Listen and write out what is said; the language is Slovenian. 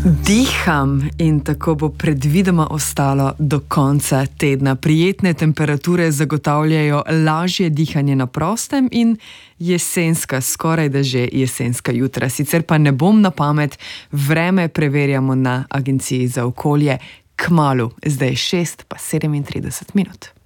Diham in tako bo predvidoma ostalo do konca tedna. Prijetne temperature zagotavljajo lažje dihanje na prostem in jesenska, skoraj da že jesenska jutra. Sicer pa ne bom na pamet, vreme preverjamo na Agenciji za okolje kmalu. Zdaj je 6:37.